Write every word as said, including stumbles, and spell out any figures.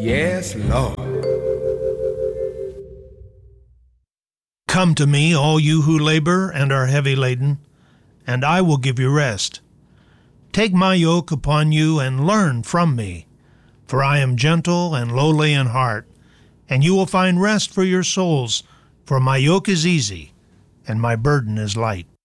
Yes, Lord. Come to me, all you who labor and are heavy laden, and I will give you rest. Take my yoke upon you and learn from me, for I am gentle and lowly in heart, and you will find rest for your souls, for my yoke is easy and my burden is light.